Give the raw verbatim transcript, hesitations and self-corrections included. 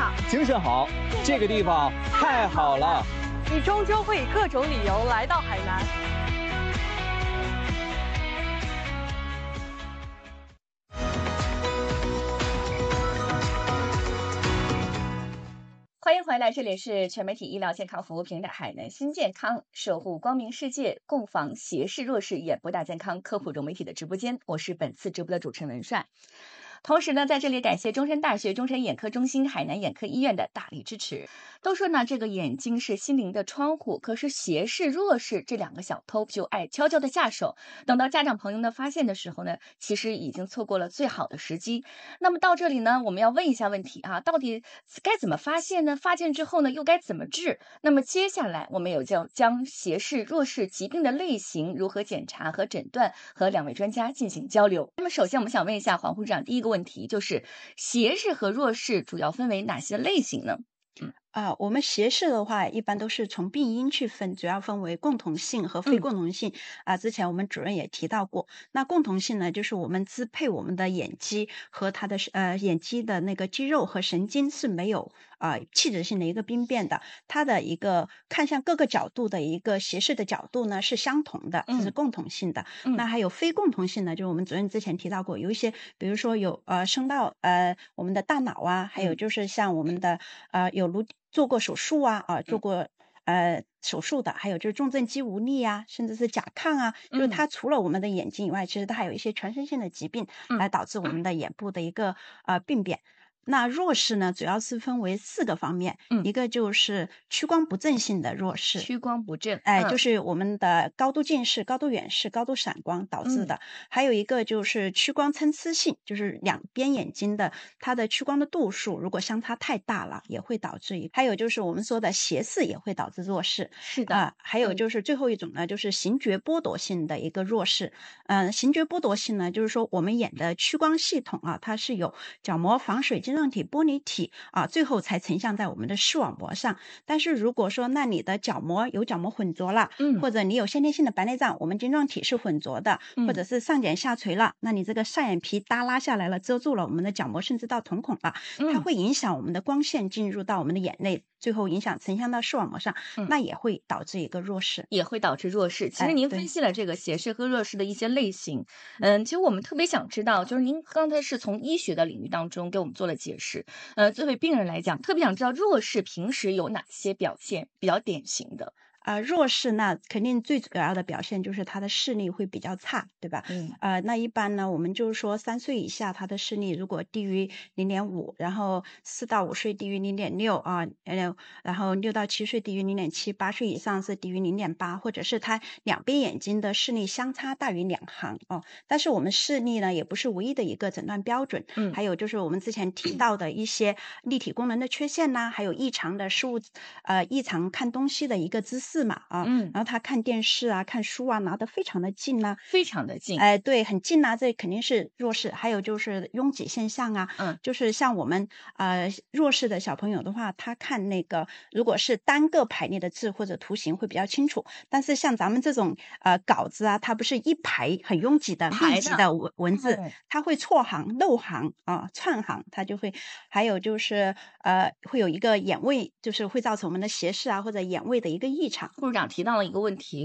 好， 精神好，这个地方太好了。 你终究会以各种理由来到海南。 欢迎回来，这里是全媒体医疗健康服务平台海南新健康，守护光明世界，共防斜视弱视眼部大健康科普融媒体的直播间，我是本次直播的主持人文帅。同时呢，在这里感谢中山大学中山眼科中心、海南眼科医院的大力支持。都说呢，这个眼睛是心灵的窗户，可是斜视、弱视这两个小偷就爱悄悄的下手，等到家长朋友呢发现的时候呢，其实已经错过了最好的时机。那么到这里呢，我们要问一下问题啊，到底该怎么发现呢？发现之后呢，又该怎么治？那么接下来我们有将将斜视、弱视疾病的类型如何检查和诊断和两位专家进行交流。那么首先我们想问一下黄护士长，第一个问题就是斜视和弱视主要分为哪些类型呢？ 嗯啊，我们斜视的话，一般都是从病因去分，主要分为共同性和非共同性。嗯、啊，之前我们主任也提到过。那共同性呢，就是我们支配我们的眼肌和它的呃眼肌的那个肌肉和神经是没有啊、呃、器质性的一个病变的，它的一个看向各个角度的一个斜视的角度呢是相同的，这是共同性的。嗯、那还有非共同性呢，就是我们主任之前提到过，有一些比如说有呃升到呃我们的大脑啊，还有就是像我们的呃有颅做过手术啊啊做过呃手术的，还有就是重症肌无力啊，甚至是甲亢啊，就是它除了我们的眼睛以外，其实它还有一些全身性的疾病来导致我们的眼部的一个呃病变。那弱视呢，主要是分为四个方面，嗯、一个就是屈光不正性的弱视， 屈光不正， 哎、嗯，就是我们的高度近视、高度远视、高度散光导致的。嗯、还有一个就是屈光参差性，就是两边眼睛的它的屈光的度数如果相差太大了，也会导致。还有就是我们说的斜视也会导致弱视， 是的啊、呃。还有就是最后一种呢，就是形觉剥夺性的一个弱视。嗯、呃，形觉剥夺性呢，就是说我们眼的屈光系统啊，它是有角膜、防水晶状体、玻璃体啊，最后才成像在我们的视网膜上。但是如果说那你的角膜有角膜混浊了，嗯，或者你有先天性的白内障，我们晶状体是混浊的，嗯、或者是上睑下垂了，那你这个上眼皮耷拉下来了，遮住了我们的角膜，甚至到瞳孔了，嗯、它会影响我们的光线进入到我们的眼内，最后影响成像到视网膜上，嗯、那也会导致一个弱视， 也会导致弱视。其实您分析了这个斜视和弱视的一些类型，嗯，其实我们特别想知道，就是您刚才是从医学的领域当中给我们做了解释，呃，作为病人来讲，特别想知道弱视平时有哪些表现比较典型的。 啊、呃，弱视那肯定最主要的表现就是他的视力会比较差，对吧？嗯，呃，那一般呢，我们就是说三岁以下他的视力如果低于零点五，然后四到五岁低于零点六啊，呃，然后六到七岁低于零点七，八岁以上是低于零点八，或者是他两边眼睛的视力相差大于两行哦。但是我们视力呢也不是唯一的一个诊断标准，嗯，还有就是我们之前提到的一些立体功能的缺陷呐、啊，还有异常的视物，呃，异常看东西的一个姿势。嘛啊，嗯，然后他看电视啊、看书啊，拿得非常的近呐、啊， 非常的近， 哎、呃，对，很近呐、啊，这肯定是弱视。还有就是拥挤现象啊，嗯，就是像我们呃弱视的小朋友的话，他看那个如果是单个排列的字或者图形会比较清楚，但是像咱们这种呃稿子啊，它不是一排很拥挤的密集的文文字，嗯、它会错行、漏行啊、串行，它就会。还有就是呃会有一个眼位，就是会造成我们的斜视啊或者眼位的一个异常。 护士长提到了一个问题。